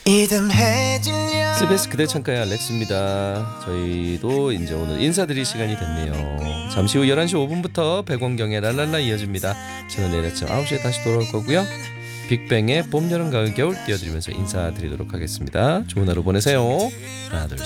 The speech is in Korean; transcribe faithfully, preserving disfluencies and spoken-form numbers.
이듬해질 스베스 그대 창가의 알렉스입니다. 저희도 이제 오늘 인사드릴 시간이 됐네요. 잠시 후 열한 시 오 분부터 백원경의 랄랄라 이어집니다. 저는 내일 아침 아홉 시에 다시 돌아올 거고요. 빅뱅의 봄, 여름, 가을, 겨울 띄워드리면서 인사드리도록 하겠습니다. 좋은 하루 보내세요. 하나, 둘,